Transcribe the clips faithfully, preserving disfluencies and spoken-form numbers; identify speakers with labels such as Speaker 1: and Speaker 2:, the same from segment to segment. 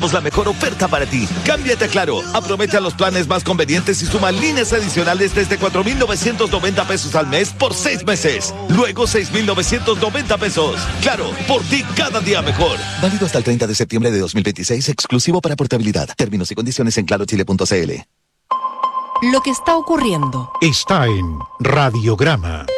Speaker 1: tenemos la mejor oferta para ti. Cámbiate a Claro, aprovecha los planes más convenientes y suma líneas adicionales desde cuatro mil novecientos noventa pesos al mes por seis meses. Luego seis mil novecientos noventa pesos. Claro, por ti cada día mejor. Válido hasta el treinta de septiembre de dos mil veintiséis, exclusivo para portabilidad. Términos y condiciones en claro chile punto c l.
Speaker 2: Lo que está ocurriendo
Speaker 3: está en Radiograma.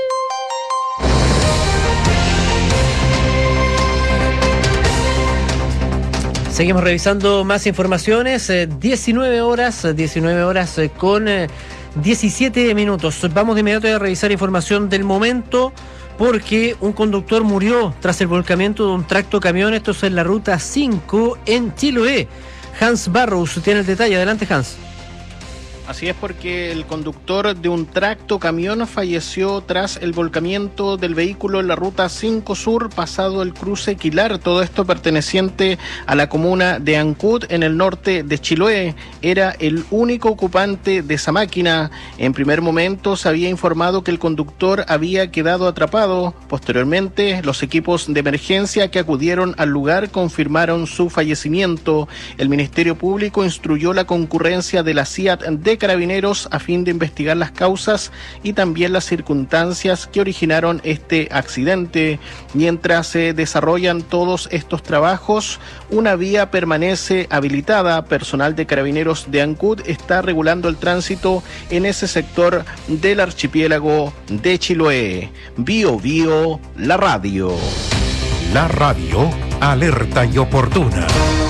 Speaker 4: Seguimos revisando más informaciones. eh, diecinueve horas, diecinueve horas eh, con eh, diecisiete minutos. Vamos de inmediato a revisar información del momento porque un conductor murió tras el volcamiento de un tracto camión. Esto es en la ruta cinco en Chiloé. Hans Barrows tiene el detalle. Adelante, Hans.
Speaker 5: Así es, porque el conductor de un tracto camión falleció tras el volcamiento del vehículo en la ruta cinco Sur, pasado el cruce Quilar, todo esto perteneciente a la comuna de Ancud, en el norte de Chiloé. Era el único ocupante de esa máquina. En primer momento se había informado que el conductor había quedado atrapado. Posteriormente, los equipos de emergencia que acudieron al lugar confirmaron su fallecimiento. El Ministerio Público instruyó la concurrencia de la C I A T de Carabineros a fin de investigar las causas y también las circunstancias que originaron este accidente. Mientras se desarrollan todos estos trabajos, una vía permanece habilitada. Personal de Carabineros de Ancud está regulando el tránsito en ese sector del archipiélago de Chiloé. Bio Bio, la radio.
Speaker 3: La radio, alerta y oportuna.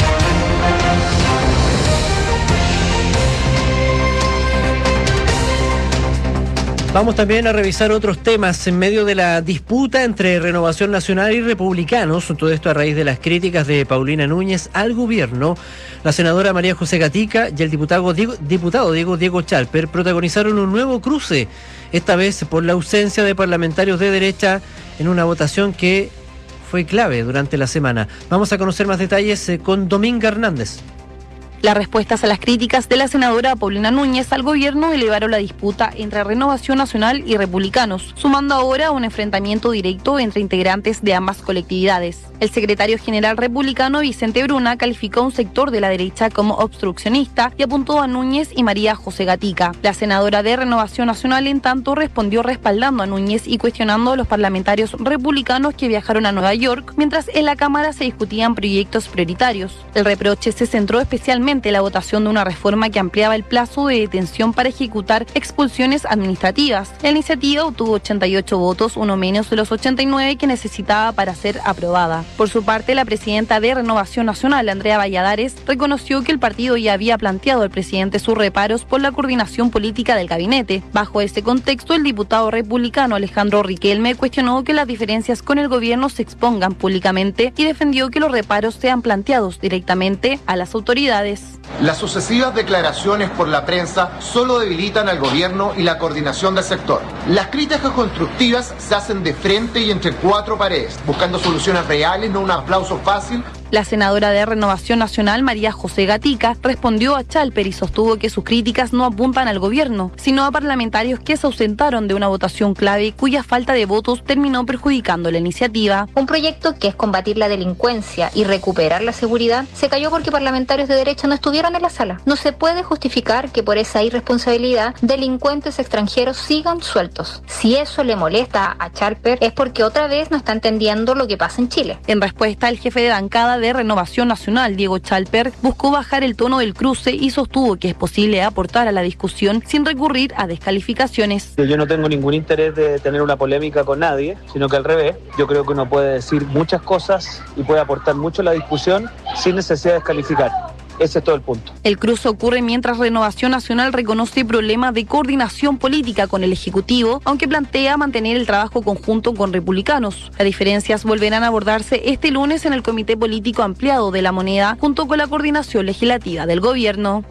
Speaker 4: Vamos también a revisar otros temas en medio de la disputa entre Renovación Nacional y Republicanos. Todo esto a raíz de las críticas de Paulina Núñez al gobierno. La senadora María José Gatica y el diputado Diego, diputado Diego, Diego Chalper protagonizaron un nuevo cruce, esta vez por la ausencia de parlamentarios de derecha en una votación que fue clave durante la semana. Vamos a conocer más detalles con Dominga Hernández.
Speaker 6: Las respuestas a las críticas de la senadora Paulina Núñez al gobierno elevaron la disputa entre Renovación Nacional y Republicanos, sumando ahora un enfrentamiento directo entre integrantes de ambas colectividades. El secretario general republicano Vicente Bruna calificó a un sector de la derecha como obstruccionista y apuntó a Núñez y María José Gatica. La senadora de Renovación Nacional, en tanto, respondió respaldando a Núñez y cuestionando a los parlamentarios republicanos que viajaron a Nueva York, mientras en la Cámara se discutían proyectos prioritarios. El reproche se centró especialmente la votación de una reforma que ampliaba el plazo de detención para ejecutar expulsiones administrativas. La iniciativa obtuvo ochenta y ocho votos, uno menos de los ochenta y nueve que necesitaba para ser aprobada. Por su parte, la presidenta de Renovación Nacional, Andrea Valladares, reconoció que el partido ya había planteado al presidente sus reparos por la coordinación política del gabinete. Bajo ese contexto, el diputado republicano Alejandro Riquelme cuestionó que las diferencias con el gobierno se expongan públicamente y defendió que los reparos sean planteados directamente a las autoridades.
Speaker 7: Las sucesivas declaraciones por la prensa solo debilitan al gobierno y la coordinación del sector. Las críticas constructivas se hacen de frente y entre cuatro paredes, buscando soluciones reales, no un aplauso fácil.
Speaker 6: La senadora de Renovación Nacional, María José Gatica, respondió a Chalper y sostuvo que sus críticas no apuntan al gobierno, sino a parlamentarios que se ausentaron de una votación clave cuya falta de votos terminó perjudicando la iniciativa.
Speaker 8: Un proyecto que es combatir la delincuencia y recuperar la seguridad se cayó porque parlamentarios de derecha no estuvieron en la sala. No se puede justificar que por esa irresponsabilidad delincuentes extranjeros sigan sueltos. Si eso le molesta a Chalper es porque otra vez no está entendiendo lo que pasa en Chile.
Speaker 6: En respuesta, el jefe de bancada de Renovación Nacional, Diego Chalper, buscó bajar el tono del cruce y sostuvo que es posible aportar a la discusión sin recurrir a descalificaciones.
Speaker 9: Yo no tengo ningún interés de tener una polémica con nadie, sino que al revés, yo creo que uno puede decir muchas cosas y puede aportar mucho a la discusión sin necesidad de descalificar. Ese es todo el punto.
Speaker 6: El cruce ocurre mientras Renovación Nacional reconoce problemas de coordinación política con el Ejecutivo, aunque plantea mantener el trabajo conjunto con republicanos. Las diferencias volverán a abordarse este lunes en el Comité Político Ampliado de la Moneda, junto con la coordinación legislativa del gobierno.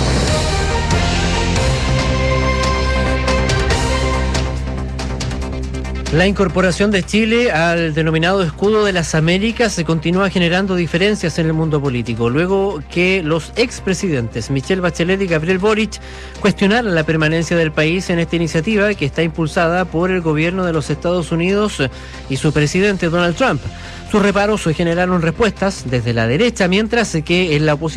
Speaker 4: La incorporación de Chile al denominado Escudo de las Américas se continúa generando diferencias en el mundo político, luego que los expresidentes Michelle Bachelet y Gabriel Boric cuestionaron la permanencia del país en esta iniciativa que está impulsada por el gobierno de los Estados Unidos y su presidente Donald Trump. Sus reparos generaron respuestas desde la derecha, mientras que en la oposición